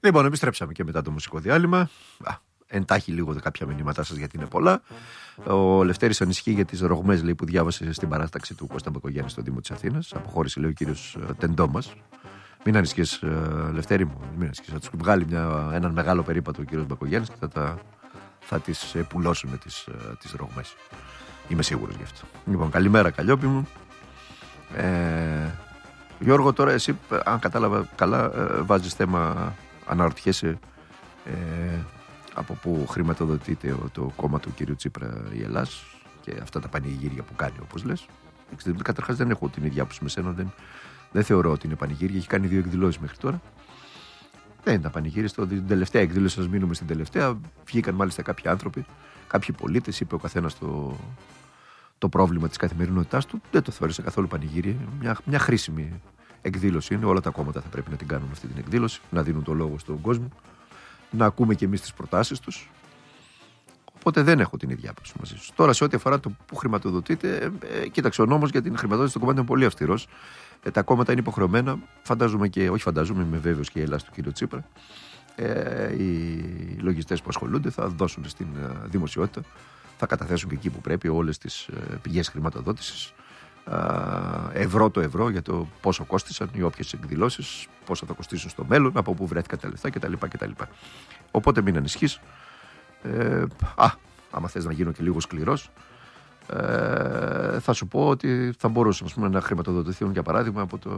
Λοιπόν, επιστρέψαμε και μετά το μουσικό διάλειμμα. Εντάχει λίγο κάποια μηνύματά σας γιατί είναι πολλά. Ο Λευτέρης ανησυχεί για τις ρογμές, λέει, που διάβασε στην παράταξη του Κώστα Μπακογιάννη στο Δήμο της Αθήνας. Αποχώρησε, λέει, ο κύριος Τεντόμας. Μην ανησυχείς, Λευτέρη μου, μην ανησυχείς. Θα τους βγάλει έναν μεγάλο περίπατο ο κύριος Μπακογιάννης και θα τις πουλώσουν τις ρογμές. Είμαι σίγουρος γι' αυτό. Λοιπόν, καλημέρα, Καλλιόπη μου. Γιώργο, τώρα εσύ, αν κατάλαβα καλά, βάζεις θέμα, αναρωτιέσαι από πού χρηματοδοτείται το κόμμα του κύριου Τσίπρα η Ελλάς και αυτά τα πανηγύρια που κάνει, όπως λες. Καταρχάς δεν έχω την ίδια άποψη με σένα, δεν θεωρώ ότι είναι πανηγύρια. Έχει κάνει 2 εκδηλώσεις μέχρι τώρα. Δεν ήταν πανηγύρια. Την τελευταία εκδήλωση, σας μείνουμε στην τελευταία. Βγήκαν μάλιστα κάποιοι άνθρωποι, κάποιοι πολίτες, είπε ο καθένας το πρόβλημα της καθημερινότητάς του. Δεν το θεώρησε καθόλου πανηγύρια. Μια χρήσιμη εκδήλωση είναι. Όλα τα κόμματα θα πρέπει να την κάνουν αυτή την εκδήλωση, να δίνουν το λόγο στον κόσμο, να ακούμε και εμείς τις προτάσεις τους. Οπότε δεν έχω την ίδια άποψη μαζί σου. Τώρα, σε ό,τι αφορά το που χρηματοδοτείται, κοίταξε, ο νόμος για την χρηματοδότηση των κομμάτων είναι πολύ αυστηρός. Τα κόμματα είναι υποχρεωμένα, είμαι βέβαιος και η Ελλάς του κ. Τσίπρα. Οι λογιστές που ασχολούνται θα δώσουν στην δημοσιότητα, θα καταθέσουν και εκεί που πρέπει όλες τις πηγές χρηματοδότησης. Ευρώ το ευρώ για το πόσο κόστησαν οι όποιες εκδηλώσεις, πόσο θα κοστίσουν στο μέλλον, από πού βρέθηκαν τα λεφτά κτλ. Οπότε μην ανησυχείς. Άμα θες να γίνω και λίγο σκληρός, θα σου πω ότι θα μπορούσαν να χρηματοδοτηθούν, για παράδειγμα, από το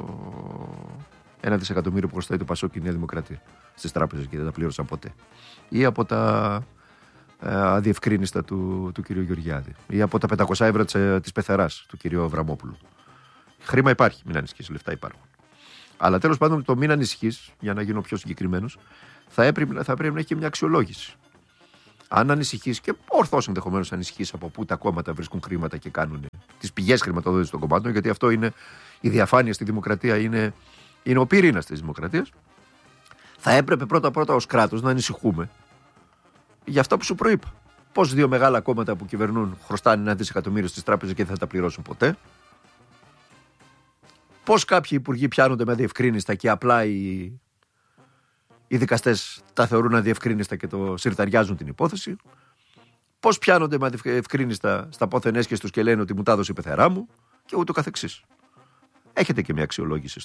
1 δισεκατομμύριο που χρωστάει το Πασόκ και η Νέα Δημοκρατία στις τράπεζες και δεν τα πλήρωσαν ποτέ, ή από τα αδιευκρίνιστα του κ. Γεωργιάδη, ή από τα 500 ευρώ της Πεθεράς του κ. Αβραμόπουλου. Χρήμα υπάρχει, μην ανησυχείς, λεφτά υπάρχουν. Αλλά τέλος πάντων, το μην ανησυχείς, για να γίνω πιο συγκεκριμένος, θα πρέπει να έχει και μια αξιολόγηση. Αν ανησυχείς, και ορθώς ενδεχομένως ανησυχείς, από πού τα κόμματα βρίσκουν χρήματα και κάνουν τις πηγές χρηματοδότησης των κομμάτων, γιατί αυτό είναι η διαφάνεια στη δημοκρατία, είναι ο πυρήνας της δημοκρατίας, θα έπρεπε πρώτα-πρώτα ως κράτος να ανησυχούμε για αυτά που σου προείπα. Πώς 2 μεγάλα κόμματα που κυβερνούν χρωστάνε 1 δισεκατομμύριο στις τράπεζες και δεν θα τα πληρώσουν ποτέ. Πώς κάποιοι υπουργοί πιάνονται με αδιευκρίνιστα και απλά οι δικαστές τα θεωρούν αδιευκρίνιστα και το συρταριάζουν την υπόθεση. Πώς πιάνονται με αδιευκρίνιστα στα πόθεν έσχες τους και λένε ότι μου τα έδωσε η πεθερά μου και ούτω καθεξής. Έχετε και μια αξιολόγηση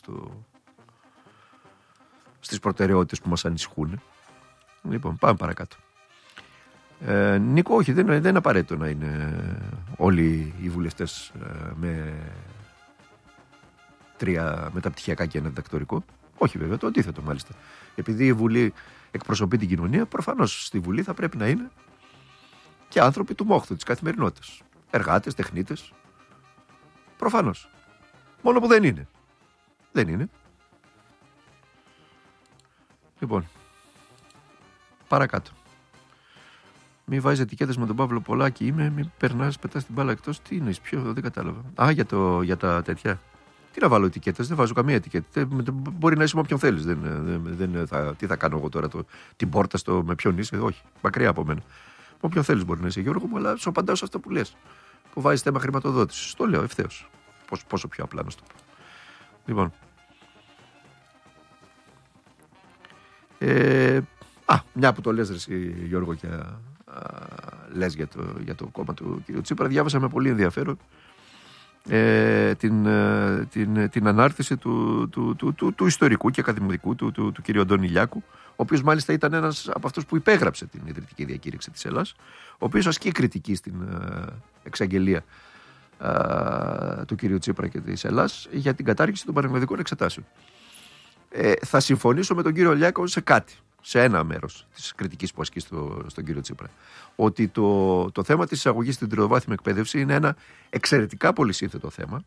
στις προτεραιότητες που μας ανησυχούν. Λοιπόν, πάμε παρακάτω. Νίκο, όχι, δεν είναι απαραίτητο να είναι όλοι οι βουλευτές με 3 μεταπτυχιακά και 1 διδακτορικό. Όχι, βέβαια, το αντίθετο μάλιστα. Επειδή η Βουλή εκπροσωπεί την κοινωνία, προφανώς στη Βουλή θα πρέπει να είναι και άνθρωποι του μόχθου, της καθημερινότητας. Εργάτες, τεχνίτες. Προφανώς. Μόνο που δεν είναι. Δεν είναι. Λοιπόν, παρακάτω. Μη βάζεις ετικέτες με τον Παύλο Πολάκη. Μη περνάς, πετάς την μπάλα εκτός. Τι είναι, δεν κατάλαβα. Για τα τέτοια. Τι να βάλω ετικέτες, δεν βάζω καμία ετικέτα. Μπορεί να είσαι με όποιον θέλεις. Τι θα κάνω εγώ τώρα, την πόρτα με ποιον είσαι, όχι. Μακριά από μένα. Με όποιον θέλεις μπορεί να είσαι, Γιώργο μου, αλλά σου απαντάω σε αυτό που λες. Που βάζεις θέμα χρηματοδότησης. Το λέω ευθέως. Πόσο πιο απλά να σου το πω. Λοιπόν. Μια που το λες, ρε, Γιώργο, και λες για το κόμμα του κ. Τσίπρα, διάβασα με πολύ ενδιαφέρον την ανάρτηση του ιστορικού και ακαδημαϊκού του κ. Αντώνη Λιάκου, ο οποίος μάλιστα ήταν ένας από αυτούς που υπέγραψε την ιδρυτική διακήρυξη της Ελλάς, ο οποίος ασκεί κριτική στην εξαγγελία του κ. Τσίπρα και της Ελλάς για την κατάργηση των πανελλαδικών εξετάσεων. Θα συμφωνήσω με τον κύριο Λιάκο σε κάτι, σε ένα μέρος της κριτικής που ασκεί στον κύριο Τσίπρα. Ότι το θέμα της εισαγωγής στην τριτοβάθμια εκπαίδευση είναι ένα εξαιρετικά πολύ σύνθετο θέμα.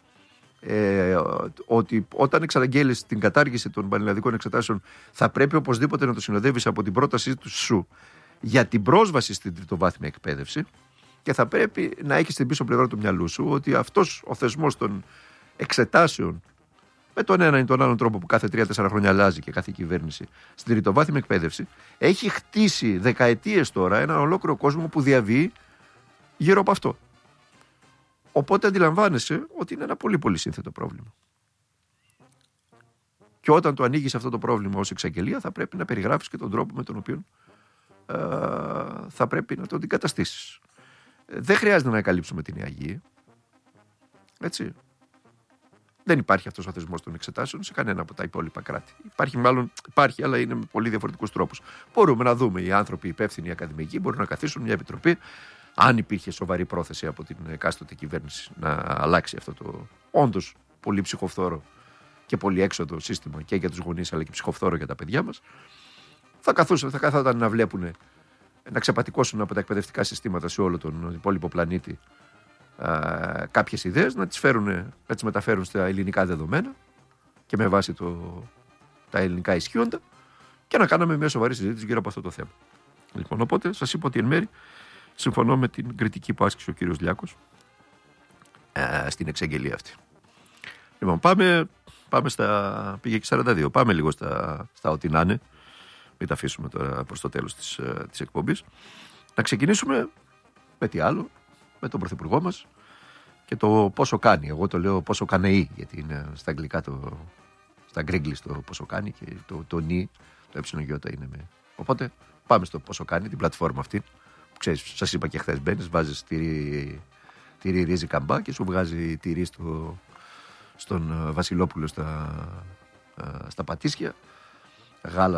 Ότι όταν εξαναγγέλεις την κατάργηση των πανελλαδικών εξετάσεων, θα πρέπει οπωσδήποτε να το συνοδεύεις από την πρότασή σου για την πρόσβαση στην τριτοβάθμια εκπαίδευση, και θα πρέπει να έχεις στην πίσω πλευρά του μυαλού σου ότι αυτός ο θεσμός των εξετάσεων, με τον ένα ή τον άλλον τρόπο που κάθε 3-4 χρόνια αλλάζει και κάθε κυβέρνηση, στην τριτοβάθμια εκπαίδευση, έχει χτίσει δεκαετίες τώρα έναν ολόκληρο κόσμο που διαβεί γύρω από αυτό. Οπότε αντιλαμβάνεσαι ότι είναι ένα πολύ πολύ σύνθετο πρόβλημα. Και όταν το ανοίγεις αυτό το πρόβλημα ως εξαγγελία, θα πρέπει να περιγράφεις και τον τρόπο με τον οποίο θα πρέπει να το αντικαταστήσεις. Δεν χρειάζεται να καλύψουμε την ΙΑΓ. Έτσι. Δεν υπάρχει αυτός ο θεσμός των εξετάσεων σε κανένα από τα υπόλοιπα κράτη. Υπάρχει, αλλά είναι με πολύ διαφορετικούς τρόπους. Μπορούμε να δούμε οι άνθρωποι υπεύθυνοι ακαδημικοί, μπορούν να καθίσουν μια επιτροπή, αν υπήρχε σοβαρή πρόθεση από την εκάστοτε κυβέρνηση να αλλάξει αυτό το όντως πολύ ψυχοφθόρο και πολύ έξοδο σύστημα και για τους γονείς, αλλά και ψυχοφθόρο για τα παιδιά μας. Θα καθόταν να βλέπουν, να ξεπατικώσουν από τα εκπαιδευτικά συστήματα σε όλο τον υπόλοιπο πλανήτη κάποιες ιδέες, να τις μεταφέρουν στα ελληνικά δεδομένα και με βάση τα ελληνικά ισχύοντα, και να κάναμε μια σοβαρή συζήτηση γύρω από αυτό το θέμα. Λοιπόν, οπότε σας είπα ότι εν μέρη συμφωνώ με την κριτική που άσκησε ο κύριος Λιάκος στην εξαγγελία αυτή. Λοιπόν, πάμε πήγε και 42. Πάμε λίγο στα ό,τι να είναι. Μην τα αφήσουμε τώρα προς το τέλος της εκπομπής. Να ξεκινήσουμε με τι άλλο, με τον Πρωθυπουργό μας και το πόσο κάνει. Εγώ το λέω πόσο κάνει, γιατί είναι στα αγγλικά στα γκρίγκλις το πόσο κάνει, και το νι, το εψιλον είναι με. Οπότε πάμε στο πόσο κάνει, την πλατφόρμα αυτή. Ξέρεις, σας είπα και χθες, μπαίνεις, βάζεις τυρί ρύζι καμπά και σου βγάζει τυρί στον Βασιλόπουλο στα Πατήσια, γάλα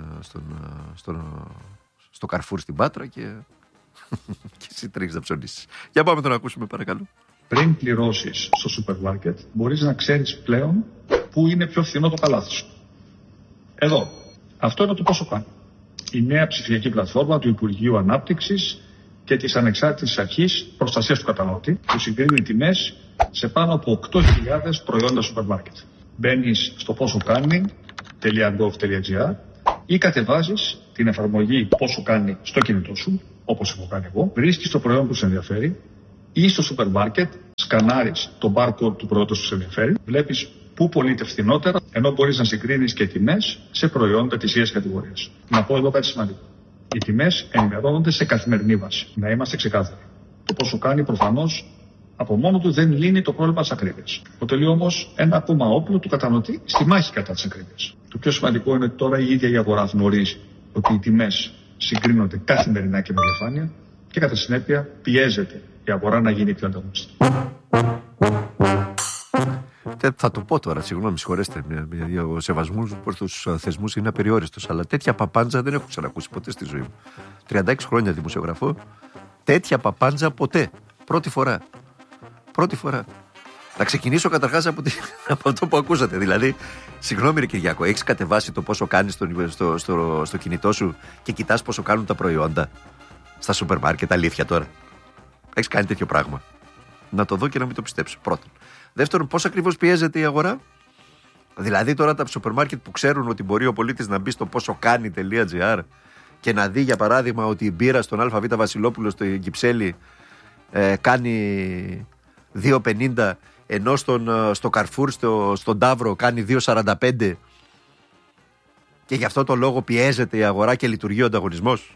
στο Καρφούρ στην Πάτρα και εσύ τρέχεις να ψωνίσεις. Για πάμε τον ακούσουμε, παρακαλώ. Πριν πληρώσεις στο σούπερ μάρκετ, μπορείς να ξέρεις πλέον πού είναι πιο φθηνό το καλάθι σου. Εδώ. Αυτό είναι το πόσο κάνει. Η νέα ψηφιακή πλατφόρμα του Υπουργείου Ανάπτυξης και της Ανεξάρτητης Αρχής Προστασίας του Καταναλωτή, που συγκρίνει τιμές σε πάνω από 8.000 προϊόντα σούπερ μάρκετ. Μπαίνεις στο posokani.gov.gr ή κατεβάζεις την εφαρμογή Πόσο Κάνει στο κινητό σου, όπως έχω κάνει εγώ, βρίσκεις το προϊόν που σε ενδιαφέρει ή στο σούπερ μάρκετ, σκανάρεις το barcode του προϊόντος που σε ενδιαφέρει, βλέπεις πού πωλείται φθηνότερα, ενώ μπορείς να συγκρίνεις και τιμές σε προϊόντα της ίδιας κατηγορίας. Να πω εδώ κάτι σημαντικό. Οι τιμές ενημερώνονται σε καθημερινή βάση. Να είμαστε ξεκάθαροι. Το Πόσο Κάνει προφανώς από μόνο του δεν λύνει το πρόβλημα της ακρίβειας. Αποτελεί όμως ένα ακόμα όπλο του καταναλωτή στη μάχη κατά της ακρίβειας. Το πιο σημαντικό είναι ότι τώρα η ίδια η αγορά γνωρίζει ότι οι τιμές συγκρίνονται καθημερινά και με διαφάνεια και κατά συνέπεια πιέζεται η αγορά να γίνει πιο ανταγωνιστική. Θα το πω τώρα, συγγνώμη, συγχωρέστε. Ο σεβασμός προς τους θεσμούς είναι απεριόριστος, αλλά τέτοια παπάντζα δεν έχω ξανακούσει ποτέ στη ζωή μου. 36 χρόνια δημοσιογραφώ, τέτοια παπάντζα ποτέ. Πρώτη φορά. Να ξεκινήσω καταρχάς από αυτό που ακούσατε. Δηλαδή, συγγνώμη, ρε Κυριάκο, έχεις κατεβάσει το πόσο κάνεις στο κινητό σου και κοιτάς πόσο κάνουν τα προϊόντα στα σούπερ μάρκετ? Αλήθεια τώρα? Έχεις κάνει τέτοιο πράγμα? Να το δω και να μην το πιστέψω. Πρώτον. Δεύτερον, πώς ακριβώς πιέζεται η αγορά? Δηλαδή, τώρα τα σούπερ μάρκετ που ξέρουν ότι μπορεί ο πολίτης να μπει στο posokani.gr και να δει, για παράδειγμα, ότι η μπύρα στον ΑΒ Βασιλόπουλο στο Κυψέλη κάνει 2,50, ενώ στο Καρφούρ, στον Ταύρο, κάνει 2,45, και γι' αυτό το λόγο πιέζεται η αγορά και λειτουργεί ο ανταγωνισμός.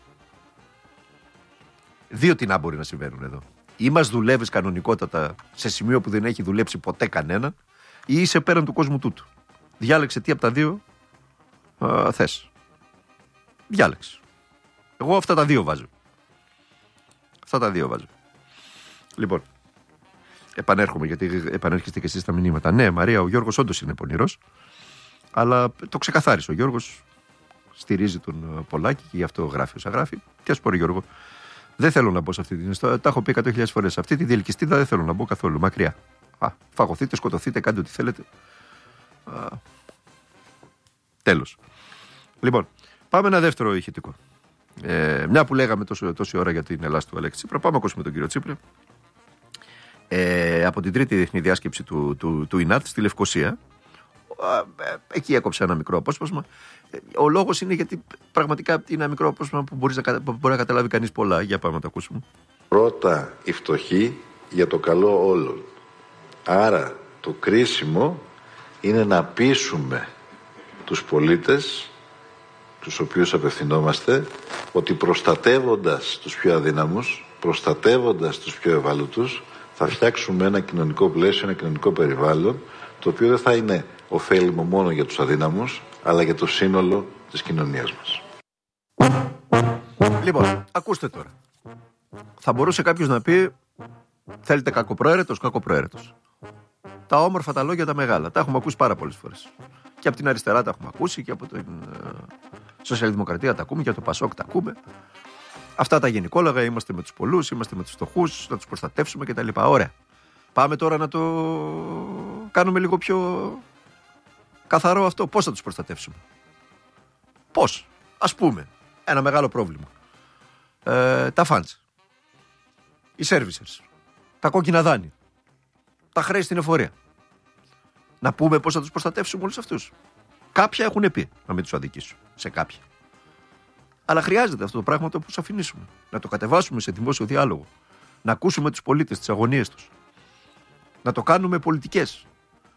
Δύο τινά μπορεί να συμβαίνουν εδώ. Ή μας δουλεύεις κανονικότατα σε σημείο που δεν έχει δουλέψει ποτέ κανένα, ή είσαι πέραν του κόσμου τούτου. Διάλεξε τι από τα δύο θες. Διάλεξε. Εγώ αυτά τα δύο βάζω. Λοιπόν, επανέρχομαι, γιατί επανέρχεστε και εσείς στα μηνύματα. Ναι, Μαρία, ο Γιώργος όντως είναι πονηρός, αλλά το ξεκαθάρισε. Ο Γιώργος στηρίζει τον Πολάκη και γι' αυτό γράφει όσα γράφει. Τι ας πω, ρε Γιώργο, δεν θέλω να μπω σε αυτή την ιστορία. Τα έχω πει 100.000 φορές. Σε αυτή τη διελκυστίδα δεν θέλω να μπω καθόλου. Μακριά. Φαγωθείτε, σκοτωθείτε, κάντε ό,τι θέλετε. Τέλος. Λοιπόν, πάμε ένα δεύτερο ηχητικό. Μια που λέγαμε τόση ώρα για την Ελλάδα του Αλέξη Τσίπρα, πάμε να ακούσουμε τον κύριο Τσίπρα. Από την τρίτη διεθνή διάσκεψη του ΙΝΑΤ στη Λευκοσία. Εκεί έκοψε ένα μικρό απόσπασμα. Ο λόγος είναι γιατί πραγματικά είναι ένα μικρό απόσπασμα που μπορεί να καταλάβει κανείς πολλά. Για πάμε να το ακούσουμε. Πρώτα οι φτωχοί για το καλό όλων. Άρα το κρίσιμο είναι να πείσουμε τους πολίτες, τους οποίους απευθυνόμαστε, ότι προστατεύοντας τους πιο αδύναμους, προστατεύοντας τους πιο ευάλωτους, θα φτιάξουμε ένα κοινωνικό πλαίσιο, ένα κοινωνικό περιβάλλον, το οποίο δεν θα είναι ωφέλιμο μόνο για τους αδύναμους, αλλά για το σύνολο της κοινωνίας μας. Λοιπόν, ακούστε τώρα. Θα μπορούσε κάποιος να πει, θέλετε κακοπροαίρετος. Τα όμορφα τα λόγια τα μεγάλα. Τα έχουμε ακούσει πάρα πολλές φορές. Και από την αριστερά τα έχουμε ακούσει και από την Σοσιαλδημοκρατία τα ακούμε και από το Πασόκ τα ακούμε. Αυτά τα γενικόλογα, είμαστε με τους πολλούς, είμαστε με τους φτωχούς, να τους προστατεύσουμε κτλ. Ωραία. Πάμε τώρα να το κάνουμε λίγο πιο καθαρό αυτό. Πώς θα τους προστατεύσουμε? Πώς? Ας πούμε, ένα μεγάλο πρόβλημα. Τα funds, οι servicers, τα κόκκινα δάνεια, τα χρέη στην εφορία. Να πούμε πώς θα τους προστατεύσουμε όλους αυτούς. Κάποια έχουν πει να μην τους αδικήσουν, σε κάποια. Αλλά χρειάζεται αυτό το πράγμα το πώς αφηνήσουμε. Να το κατεβάσουμε σε δημόσιο διάλογο. Να ακούσουμε τους πολίτες, τις αγωνίες τους. Να το κάνουμε πολιτικές.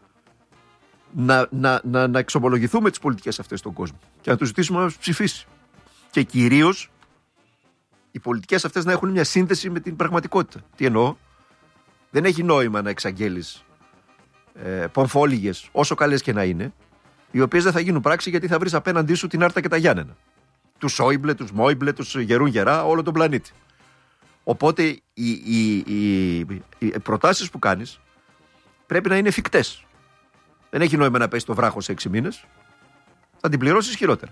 Να εξομολογηθούμε τις πολιτικές αυτές στον κόσμο. Και να τους ζητήσουμε να τους ψηφίσει. Και κυρίως οι πολιτικές αυτές να έχουν μια σύνδεση με την πραγματικότητα. Τι εννοώ? Δεν έχει νόημα να εξαγγέλεις πομφόλιγες, όσο καλές και να είναι, οι οποίες δεν θα γίνουν πράξη, γιατί θα βρεις απέναντί σου την Άρτα και τα Γιάννενα. Τους Σόιμπλε, τους Μόιμπλε, τους Γερούν Γερά, όλο τον πλανήτη. Οπότε οι προτάσεις που κάνεις πρέπει να είναι εφικτές. Δεν έχει νόημα να πέσει το βράχο σε 6 μήνες. Θα την πληρώσεις χειρότερα.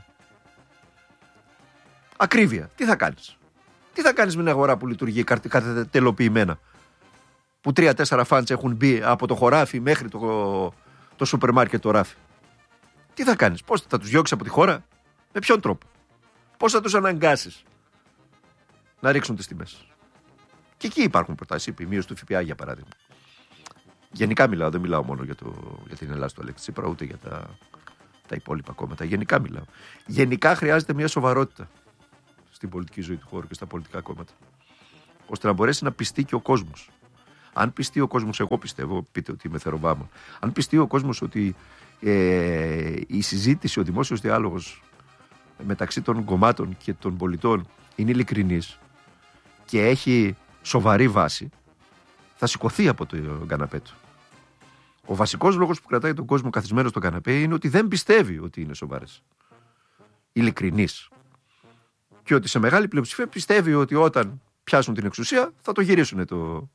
Ακρίβεια. Τι θα κάνεις? Τι θα κάνεις με μια αγορά που λειτουργεί τελοποιημένα, που 3-4 φαντς έχουν μπει από το χωράφι μέχρι το σούπερ μάρκετ το ράφι? Τι θα κάνεις? Πώς θα τους διώξεις από τη χώρα? Με ποιον τρόπο? Πώς θα τους αναγκάσεις να ρίξουν τις τιμές? Και εκεί υπάρχουν προτάσεις, η μείωση του ΦΠΑ για παράδειγμα. Γενικά μιλάω, δεν μιλάω μόνο για την Ελλάδα του Αλέξη Τσίπρα, ούτε για τα υπόλοιπα κόμματα. Γενικά μιλάω. Γενικά χρειάζεται μια σοβαρότητα στην πολιτική ζωή του χώρου και στα πολιτικά κόμματα, ώστε να μπορέσει να πιστεί και ο κόσμος. Αν πιστεί ο κόσμος, εγώ πιστεύω, πείτε ότι είμαι θεροβάμα, αν πιστεί ο κόσμος ότι η συζήτηση, ο δημόσιος διάλογος μεταξύ των κομμάτων και των πολιτών είναι ειλικρινής και έχει σοβαρή βάση, θα σηκωθεί από το καναπέ του. Ο βασικός λόγος που κρατάει τον κόσμο καθισμένο στο καναπέ είναι ότι δεν πιστεύει ότι είναι σοβαρές, ειλικρινής, και ότι σε μεγάλη πλειοψηφία πιστεύει ότι όταν πιάσουν την εξουσία θα το γυρίσουν το...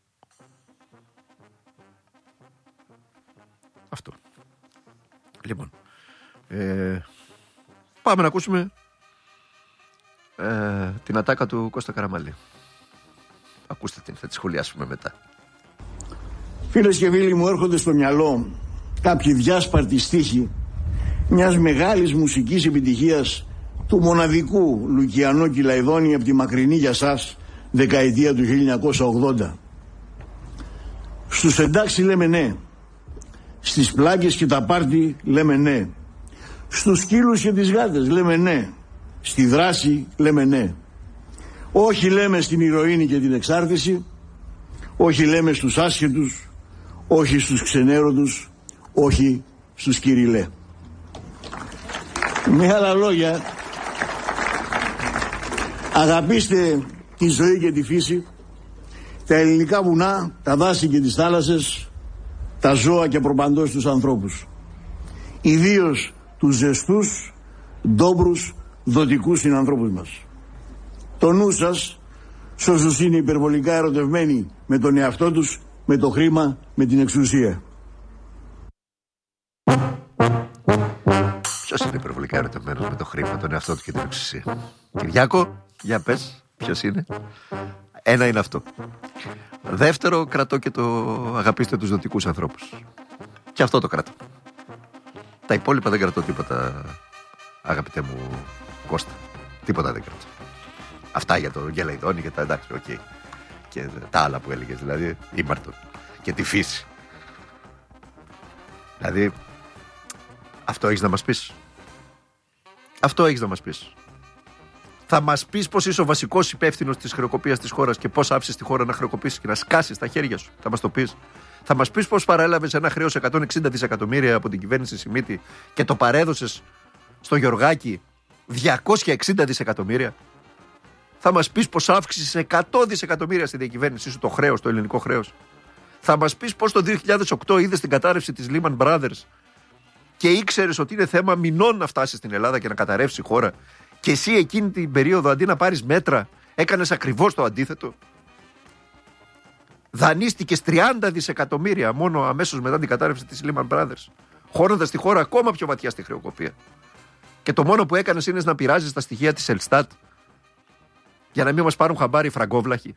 Αυτό. Λοιπόν, πάμε να ακούσουμε την ατάκα του Κώστα Καραμανλή. Ακούστε την, θα τη σχολιάσουμε μετά. Φίλες και φίλοι μου, έρχονται στο μυαλό κάποιοι διάσπαρτοι στίχοι μιας μεγάλης μουσικής επιτυχίας του μοναδικού Λουκιανό Κυλαϊδόνη από τη μακρινή για σας δεκαετία του 1980. Στους εντάξει λέμε ναι, στις πλάκες και τα πάρτι λέμε ναι, στους σκύλους και τις γάτες λέμε ναι, στη δράση λέμε ναι. Όχι λέμε στην ηρωίνη και την εξάρτηση, όχι λέμε στους άσχετους, όχι στους ξενέρωτους, όχι στους κυριλέ. Με άλλα λόγια, αγαπήστε τη ζωή και τη φύση, τα ελληνικά βουνά, τα δάση και τις θάλασσες, τα ζώα και προπαντός τους ανθρώπους. Ιδίως τους ζεστούς, ντόμπρους, δοτικούς συνανθρώπους μας. Το νου σας, σ' όσους είναι υπερβολικά ερωτευμένοι με τον εαυτό τους, με το χρήμα, με την εξουσία. Ποιος είναι υπερβολικά ερωτευμένος με το χρήμα, τον εαυτό του και την εξουσία? Κυριάκο, για πες, ποιος είναι? Ένα είναι αυτό. Δεύτερο, κρατώ και το αγαπήστε τους δοτικούς ανθρώπους. Και αυτό το κρατώ. Τα υπόλοιπα δεν κρατώ τίποτα, αγαπητέ μου Κώστα. Τίποτα δεν κρατώ. Αυτά για το Γελαϊδόνι και τα εντάξει, οκ. Και τα άλλα που έλεγες, δηλαδή ήμαρτον. Και τη φύση. Δηλαδή, αυτό έχεις να μας πεις? Αυτό έχεις να μας πεις? Θα μας πεις πως είσαι ο βασικός υπεύθυνος της χρεοκοπίας της χώρας και πως άφησες τη χώρα να χρεοκοπήσει και να σκάσεις τα χέρια σου? Θα μας το πεις? Θα μας πεις πως παρέλαβες ένα χρέος 160 δισεκατομμύρια από την κυβέρνηση Σιμίτη και το παρέδωσες στο Γιωργάκη 260 δισεκατομμύρια? Θα μας πεις πως αύξησες 100 δισεκατομμύρια στη διακυβέρνησή σου το χρέος, το ελληνικό χρέος? Θα μας πεις πως το 2008 είδες την κατάρρευση της Lehman Brothers και ήξερες ότι είναι θέμα μηνών να φτάσει στην Ελλάδα και να καταρρεύσει η χώρα, και εσύ εκείνη την περίοδο αντί να πάρεις μέτρα έκανες ακριβώς το αντίθετο. Δανείστηκες 30 δισεκατομμύρια μόνο αμέσως μετά την κατάρρευση της Lehman Brothers, χώνοντας τη χώρα ακόμα πιο βαθιά στη χρεοκοπία. Και το μόνο που έκανες είναι να πειράζεις τα στοιχεία της Ελστάτ για να μην μας πάρουν χαμπάρι οι φραγκόβλαχοι.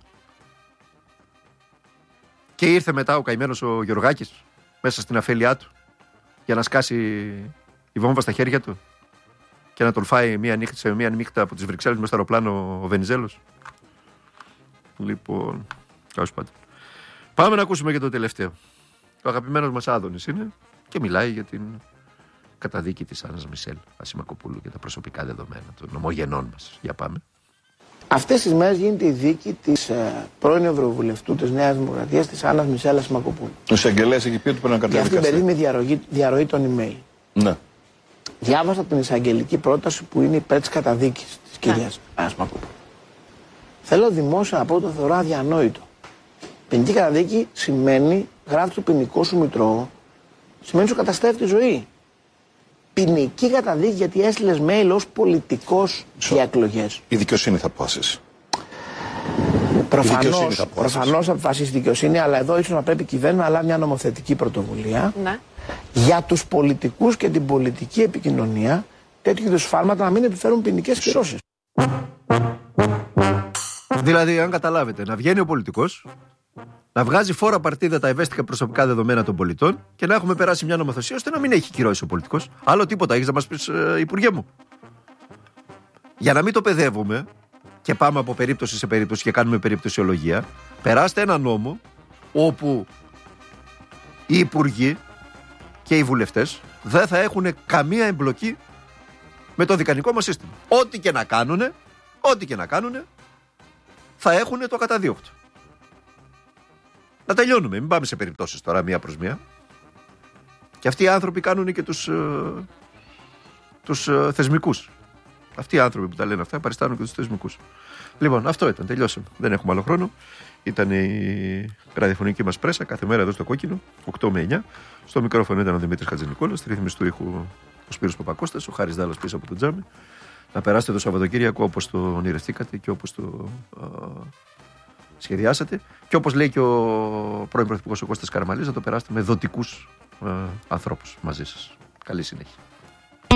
Και ήρθε μετά ο καημένος ο Γεωργάκης μέσα στην αφέλειά του για να σκάσει η βόμβα στα χέρια του και να τον φάει μία νύχτα από τις Βρυξέλλες μέσα στο αεροπλάνο ο Βενιζέλος. Λοιπόν, τέλος πάντων. Πάμε να ακούσουμε και το τελευταίο. Ο αγαπημένος μας Άδωνης είναι και μιλάει για την καταδίκη της Άννας Μισελ Ασημακοπούλου και τα προσωπικά δεδομένα των ομογενών μας. Για πάμε. Αυτές τις μέρες γίνεται η δίκη της πρώην Ευρωβουλευτού της Νέας Δημοκρατίας, της Άννας Μισελ Ασημακοπούλου. Ο εισαγγελέας εκεί πει ότι πρέπει να κατέβει. Για αυτήν την περίφημη διαρροή των email. Ναι. Διάβασα την εισαγγελική πρόταση που είναι υπέρ της καταδίκης της κυρίας Ασημακοπούλου. Θέλω δημόσια να πω ότι το θεωρώ αδιανόητο. Ποινική καταδίκη σημαίνει, γράφει το ποινικό σου μητρό, σημαίνει σου καταστρέφει τη ζωή. Ποινική καταδίκη γιατί έστειλες mail ως πολιτικός για εκλογές. Η δικαιοσύνη θα αποφασίσει. Προφανώς θα αποφασίσει η δικαιοσύνη, αλλά εδώ ίσως να πρέπει η κυβέρνηση να λάβει μια νομοθετική πρωτοβουλία για τους πολιτικούς και την πολιτική επικοινωνία, τέτοιου είδους σφάλματα να μην επιφέρουν ποινικές κυρώσεις. Δηλαδή, αν καταλάβετε, να βγαίνει ο πολιτικός, να βγάζει φόρα παρτίδα τα ευαίσθητα προσωπικά δεδομένα των πολιτών και να έχουμε περάσει μια νομοθεσία ώστε να μην έχει κυρώσει ο πολιτικός. Άλλο τίποτα έχεις να μας πεις, Υπουργέ μου? Για να μην το παιδεύουμε και πάμε από περίπτωση σε περίπτωση και κάνουμε περιπτωσιολογία, περάστε ένα νόμο όπου οι υπουργοί και οι βουλευτές δεν θα έχουν καμία εμπλοκή με το δικανικό μας σύστημα. Ό,τι και να κάνουνε, θα έχουν το ακαταδίωκτο. Να τελειώνουμε, μην πάμε σε περιπτώσεις τώρα μία προς μία. Και αυτοί οι άνθρωποι κάνουν και τους θεσμικούς. Αυτοί οι άνθρωποι που τα λένε αυτά παριστάνουν και τους θεσμικούς. Λοιπόν, αυτό ήταν, τελειώσαμε. Δεν έχουμε άλλο χρόνο. Ήταν η ραδιοφωνική μας πρέσα κάθε μέρα εδώ στο Κόκκινο, 8 με 9. Στο μικρόφωνο ήταν ο Δημήτρης Χατζηνικόλας, στη ρύθμιση του ήχου ο Σπύρος Παπακώστας, ο Χάρης Δάλλας πίσω από το τζάμι. Να περάσετε το Σαββατοκύριακο όπως το ονειρευτήκατε και όπως το σχεδιάσατε. Και όπως λέει και ο πρώην Πρωθυπουργός ο Κώστας Καραμανλής, να το περάσετε με δοτικούς ανθρώπους μαζί σας. Καλή συνέχεια.